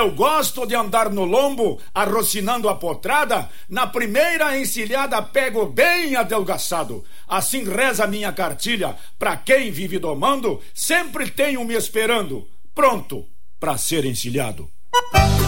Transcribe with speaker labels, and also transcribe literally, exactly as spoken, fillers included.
Speaker 1: eu gosto de andar no lombo, arrocinando a potrada, na primeira encilhada pego bem adelgaçado. Assim reza minha cartilha, pra quem vive domando, sempre tenho me esperando, pronto pra ser encilhado.